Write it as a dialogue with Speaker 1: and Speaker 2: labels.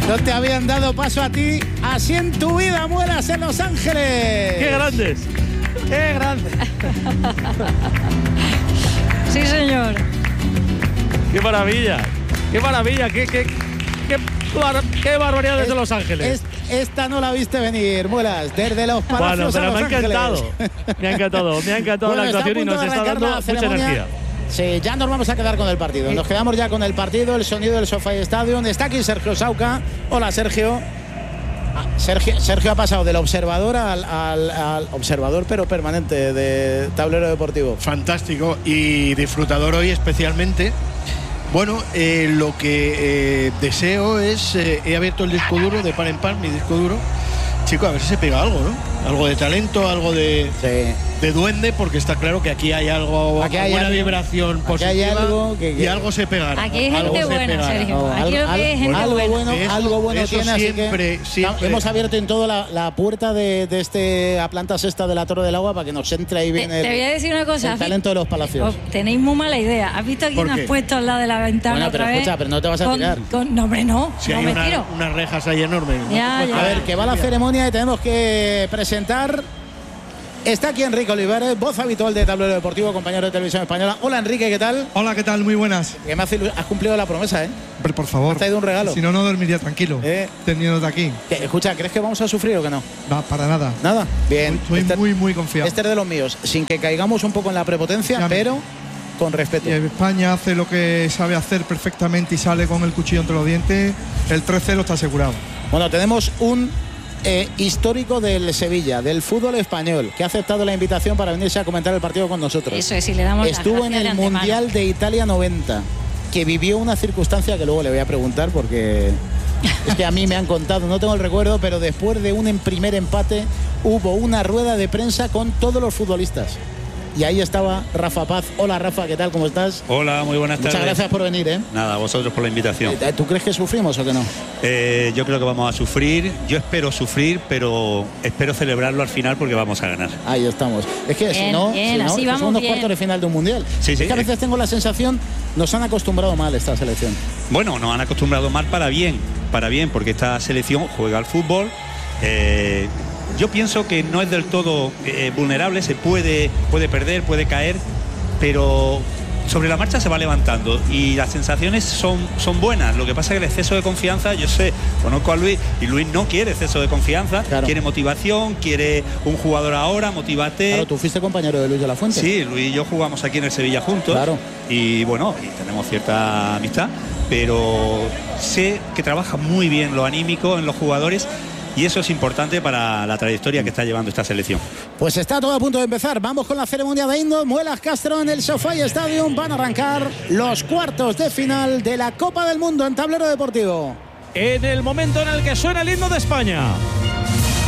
Speaker 1: No te habían dado paso a ti así en tu vida, Muelas, en Los Ángeles.
Speaker 2: ¡Qué grandes!
Speaker 1: ¡Qué grandes!
Speaker 3: Sí, señor.
Speaker 2: ¡Qué maravilla! ¡Qué maravilla! ¡Qué barbaridad desde Los Ángeles!
Speaker 1: Esta no la viste venir, Muelas, desde los Palacios
Speaker 2: pero
Speaker 1: a Los
Speaker 2: me ha encantado.
Speaker 1: Ángeles.
Speaker 2: Me ha encantado
Speaker 1: Bueno,
Speaker 2: la actuación y nos está dando mucha energía.
Speaker 1: Sí, ya nos vamos a quedar con el partido. Nos quedamos ya con el partido, el sonido del SoFi Stadium. Está aquí Sergio Sauca. Hola, Sergio. Sergio ha pasado del observador al observador, pero permanente, de Tablero Deportivo.
Speaker 4: Fantástico y disfrutador hoy especialmente. Bueno, lo que deseo es, he abierto el disco duro de par en par, mi disco duro. Chico, a ver si se pega algo, ¿no? Algo de talento, algo de duende, porque está claro que aquí hay algo,
Speaker 1: aquí hay
Speaker 4: buena
Speaker 1: algo,
Speaker 4: vibración
Speaker 1: aquí
Speaker 4: positiva,
Speaker 1: hay algo
Speaker 4: y algo se pegará.
Speaker 3: Aquí hay gente buena, Sergio. Aquí lo que es gente buena.
Speaker 1: Algo bueno tiene,
Speaker 4: siempre,
Speaker 1: así que hemos abierto en todo la puerta de a planta sexta de la Torre del Agua para que nos entre ahí bien
Speaker 3: te voy a decir una cosa,
Speaker 1: el talento de los Palacios.
Speaker 3: Tenéis muy mala idea. ¿Has visto a quién has puesto al lado de la ventana?
Speaker 1: Bueno, pero
Speaker 3: otra
Speaker 1: escucha,
Speaker 3: vez?
Speaker 1: pero no te vas a tirar.
Speaker 3: No, hombre, no.
Speaker 4: Si
Speaker 3: no
Speaker 4: hay
Speaker 3: me tiro.
Speaker 4: unas rejas ahí enormes.
Speaker 3: Ya.
Speaker 1: A ver, que va la ceremonia y tenemos que presentar. Está aquí Enrique Olivares, voz habitual de Tablero Deportivo, compañero de Televisión Española. Hola, Enrique, ¿qué tal?
Speaker 5: Hola, ¿qué tal? Muy buenas.
Speaker 1: Que has cumplido la promesa, ¿eh?
Speaker 5: Pero por favor.
Speaker 1: Has traído un regalo.
Speaker 5: Si no, no dormiría tranquilo. Teniéndote aquí.
Speaker 1: Escucha, ¿crees que vamos a sufrir o que no?
Speaker 5: No, para nada.
Speaker 1: ¿Nada? Bien.
Speaker 5: Estoy muy confiado.
Speaker 1: Este es de los míos, sin que caigamos un poco en la prepotencia, pero con respeto.
Speaker 5: Y España hace lo que sabe hacer perfectamente y sale con el cuchillo entre los dientes. El 3-0 está asegurado.
Speaker 1: Bueno, tenemos un histórico del Sevilla, del fútbol español, que ha aceptado la invitación para venirse a comentar el partido con nosotros.
Speaker 3: Eso es, y le damos
Speaker 1: Estuvo en el Mundial de Italia 90, que vivió una circunstancia que luego le voy a preguntar porque es que a mí me han contado, no tengo el recuerdo, pero después de un primer empate hubo una rueda de prensa con todos los futbolistas. Y ahí estaba Rafa Paz. Hola, Rafa, ¿qué tal? ¿Cómo estás?
Speaker 6: Hola, muy buenas tardes.
Speaker 1: Muchas gracias por venir,
Speaker 6: Nada, a vosotros por la invitación.
Speaker 1: ¿Tú crees que sufrimos o que no?
Speaker 6: Yo creo que vamos a sufrir. Yo espero sufrir, pero espero celebrarlo al final porque vamos a ganar.
Speaker 1: Ahí estamos. Es que si no, son los cuartos de final de un mundial.
Speaker 6: Sí,
Speaker 1: es que a veces tengo la sensación, nos han acostumbrado mal esta selección.
Speaker 6: Bueno, nos han acostumbrado mal para bien, porque esta selección juega al fútbol. Yo pienso que no es del todo vulnerable, se puede perder, puede caer, pero sobre la marcha se va levantando y las sensaciones son buenas. Lo que pasa es que el exceso de confianza, yo sé, conozco a Luis y Luis no quiere exceso de confianza, quiere motivación, quiere un jugador ahora, motívate.
Speaker 1: Claro, tú fuiste compañero de Luis de la Fuente.
Speaker 6: Sí, Luis y yo jugamos aquí en el Sevilla juntos.
Speaker 1: Claro.
Speaker 6: Y bueno, y tenemos cierta amistad, pero sé que trabaja muy bien lo anímico en los jugadores. Y eso es importante para la trayectoria que está llevando esta selección.
Speaker 1: Pues está todo a punto de empezar. Vamos con la ceremonia de Indo. Muelas Castro en el SoFi Stadium. Van a arrancar los cuartos de final de la Copa del Mundo en Tablero Deportivo.
Speaker 2: En el momento en el que suena el himno de España.